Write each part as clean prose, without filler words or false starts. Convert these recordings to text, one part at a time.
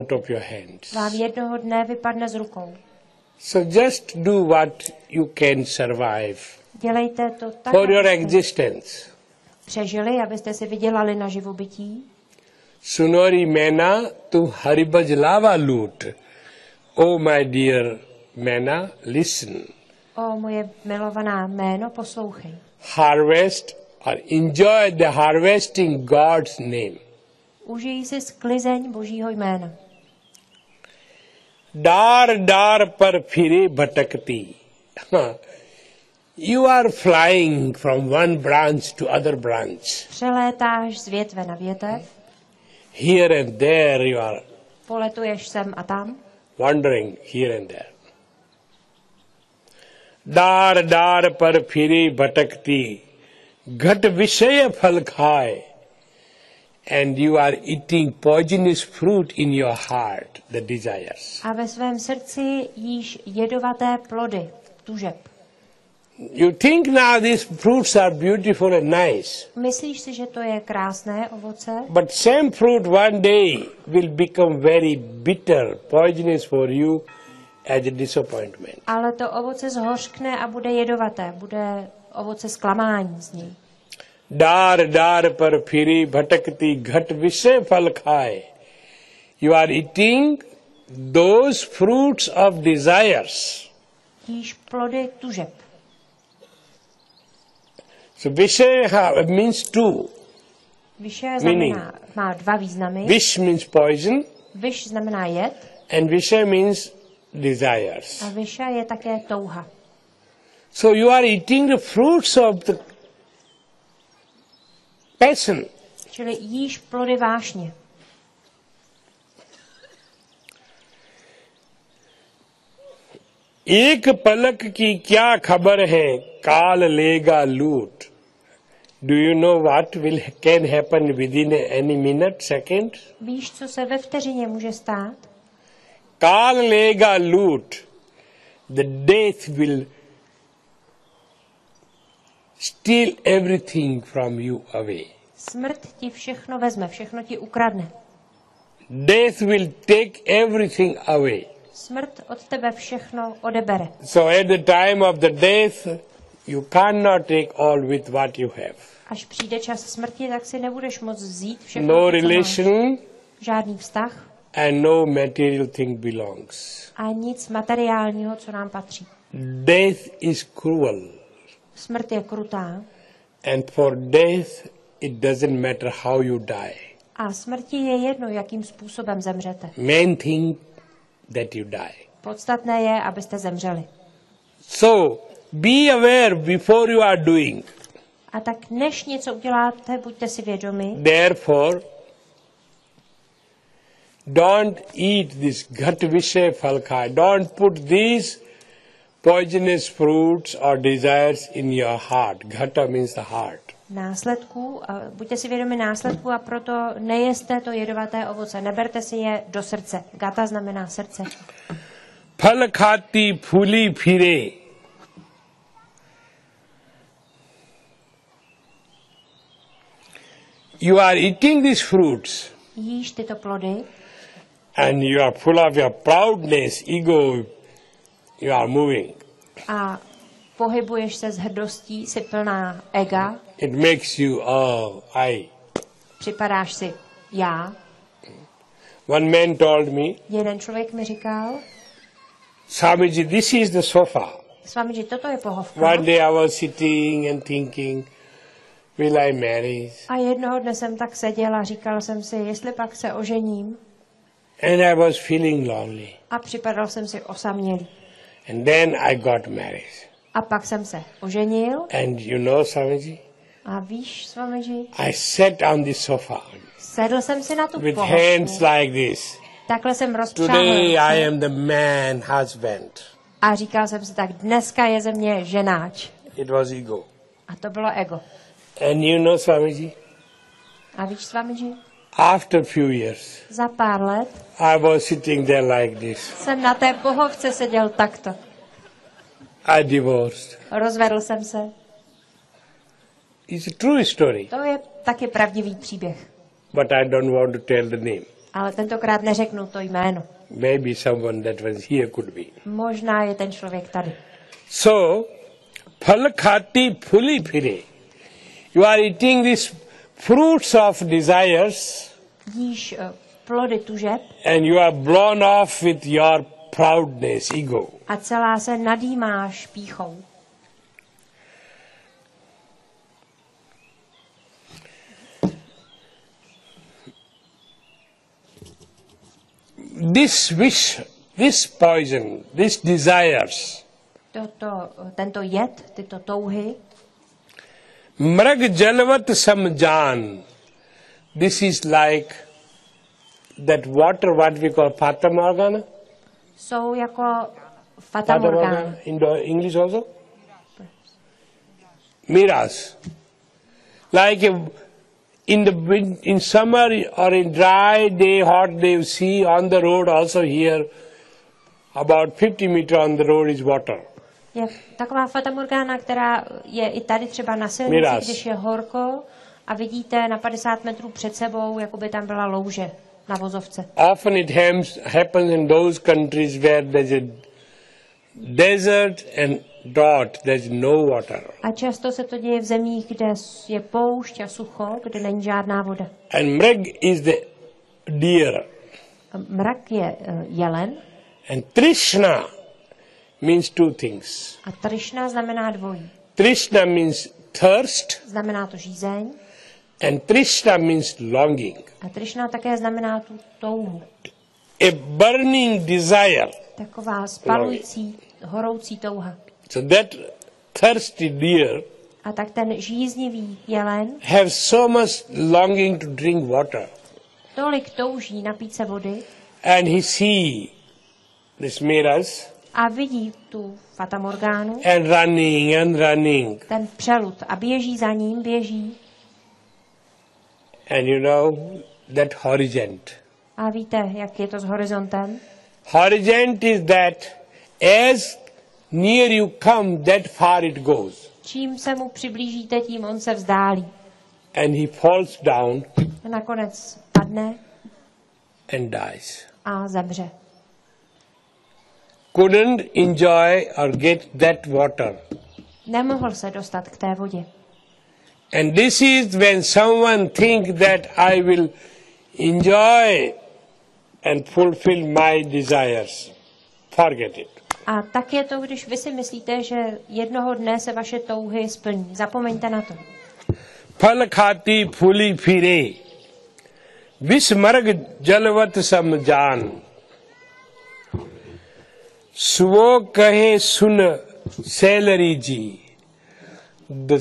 of your hands. vám jednoho dne vypadne z rukou. So just do what you can survive Dělejte to tak, for your abyste existence. přežili, abyste si vydělali na živobytí. Sunori mena tu haribaj lava loot. Oh my dear mena, listen. O moje milovaná jméno, poslouchej. Harvest or enjoy the harvesting God's name. Užij si sklizeň Božího jména. Dar dar par phire bhatakti. You are flying from one branch to other branch. Přelétáš z větve na větev, Here and there you are poletuješ sem a tam, wandering here and there. Dar dar par phire bhatakti. Ghat vishaya phal khaye. And you are eating poisonous fruit in your heart, the desires. a ve svém srdci jíš jedovaté plody, tužeb. You think now these fruits are beautiful and nice, Myslíš si, že to je krásné ovoce, but same fruit one day will become very bitter, poisonous for you as a disappointment. ale to ovoce zhořkne a bude jedovaté, bude ovoce zklamání z něj. Dar dar par phiri bhatakti ghat vishay phal khaye. You are eating those fruits of desires. Jíš plody tužeb. So vishay means two. Vyše znamená, má dva významy. Vish means poison Vyš znamená jed and vishay means desires. a vyše je také touha. So you are eating the fruits of the passion. Čili jíš plody vášně. एक पलक की क्या खबर है काल लेगा लूट. Do you know what will can happen within any minute, second? Víš, co se ve vteřině může stát? काल लेगा लूट. The death will steal everything from you away. Smrt ti všechno vezme, všechno ti ukradne. Death will take everything away. Smrt od tebe všechno odebere. So at the time of the death, you cannot take all with what you have. Až přijde čas smrti, tak si nebudeš moct vzít všechno, No co máš. relation Žádný vztah and no material thing belongs. a nic materiálního, co nám patří. Death is cruel, Smrt je krutá and for death it doesn't matter how you die. a smrti je jedno, jakým způsobem zemřete. Main thing that you die. Podstatné je, abyste zemřeli. So be aware before you are doing. A tak než něco uděláte, buďte si vědomi, Therefore, don't eat this ghat vishay phal khaye. Don't put these poisonous fruits or desires in your heart. Ghata means the heart. buďte si vědomi následků a proto nejeste to jedovaté ovoce, neberte si je do srdce. Gata znamená srdce. Phal khati phuli phire. You are eating these fruits Jíš tyto plody and you are full of your proudness, ego. You are moving. a pohybuješ se s hrdostí, jsi plná ega, It makes you, oh, I. připadáš si já. One man told me, Jeden člověk mi říkal, Swamiji, this is the sofa. Swamiji, toto je pohovka. One day I was sitting and thinking, will I marry? A jednoho dne jsem tak seděl a říkal jsem si, jestli pak se ožením. And I was feeling lonely. A připadal jsem si osamělý. And then I got married. A pak jsem se oženil. And you know, Swamiji, A víš, Swamiji, I sat on the sofa sedl jsem si na tu with pohovku. hands like this. Takhle jsem rozpřáhl Today I ruce am the man husband. a říkal jsem si tak, dneska je ze mě ženáč. It was ego. A to bylo ego. And you know, Swamiji, A víš, Swamiji, after few years, za pár let I was sitting there like this. jsem na té pohovce seděl takto. I divorced. Rozvedl jsem se. It's a true story, To je taky pravdivý příběh. but I don't want to tell the name. Ale tentokrát neřeknu to jméno. Maybe someone that was here could be. Možná je ten člověk tady. So, phal khati phuli phire. You are eating these fruits of desires. Jíš plody tužeb. And you are blown off with your proudness, ego. A celá se nadýmáš pýchou. This wish, this poison, these desires. Tento jed, tyto touhy. Mrag jalvat samjan. This is like that water, what we call Fata Morgana. Jsou jako Fata Morgana. In the English also? Mirage. Like in summer or in dry day, hot day, you see on the road also here, about 50 meters on the road is water. Je taková Fata Morgana, která je i tady třeba na silnici, když je horko a vidíte na 50 metrů před sebou, jako by tam byla louže na vozovce. Often it happens in those countries where there's a desert and drought, there's no water. A často se to děje v zemích, kde je poušť a sucho, kde není žádná voda. And mrag is the deer. Mrak je jelen. And Trishna means two things. A Trishna znamená dvojí. Trishna means thirst. Znamená to žízeň. And Trishna means longing. A Trishna také znamená tu touhu. A burning desire. Taková spalující, horoucí touha. So that thirsty deer a tak ten žíznivý jelen have so much longing to drink water. Tolik touží napít se vody. And he see this mirage. A vidí tu Fata Morgánu. And running. Ten přelud a běží za ním, běží. And you know that horizont. A víte, jak je to s horizontem? Horizont is that as near you come, that far it goes. Čím se mu přiblížíte, tím on se vzdálí. And he falls down. A nakonec padne. And dies. A zemře. Couldn't enjoy or get that water. Nemohl se dostat k té vodě. And this is when someone think that I will enjoy and fulfill my desires. Forget it. A tak je to, když vy si myslíte, že jednoho dne se vaše touhy splní. Zapomeňte na to. Phal khati phuli phire. Vismarg jalvat samjan. Svo kahe sun celery ji. The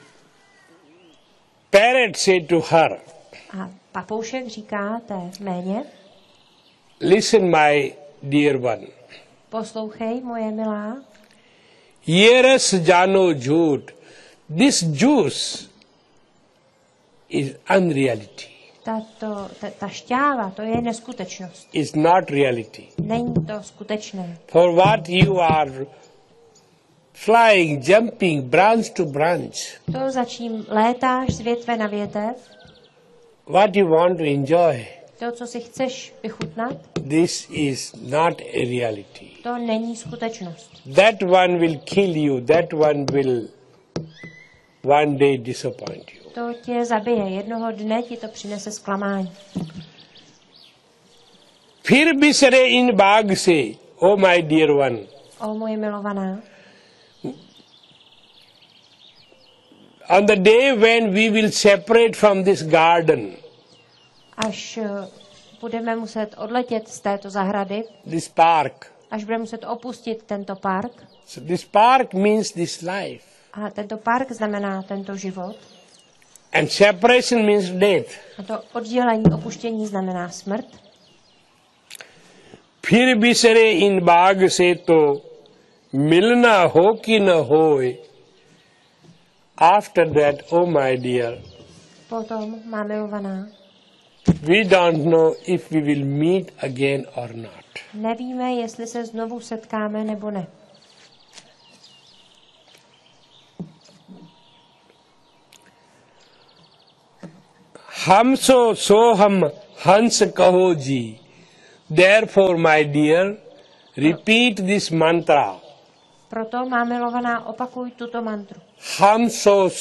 parrot said to her. A papoušek říká té méně. Listen, my dear one. Poslouchej, moje milá. Yeras jano jhoot. This juice is unreality. Ta šťáva, to je neskutečnost. Is not reality. Není to skutečné. For what you are flying, jumping, branch to branch. To, za čím létáš z větve na větev. What you want to enjoy. To, co si chceš vychutnat. This is not a reality. To není skutečnost. That one will kill you. That one will one day disappoint you. To tě zabije. Jednoho dne ti to přinese zklamání. Phir bisare in baag se, oh my dear one. O moje milovaná. On the day when we will separate from this garden. Až budeme muset odletět z této zahrady. This park. Až budeme muset opustit tento park. So this park means this life. A tento park znamená tento život. And separation means death. A to oddělení, opuštění znamená smrt. फिर बिसरे इन बाग से तो मिलना हो कि न होए. After that, oh my dear, Potom, má milovaná, we don't know if we will meet again or not. nevíme, jestli se znovu setkáme nebo ne. हम सो हम Hans kaho ji. Therefore, my dear, repeat this mantra. Proto, má milovaná, opakuj tuto mantru. Ham so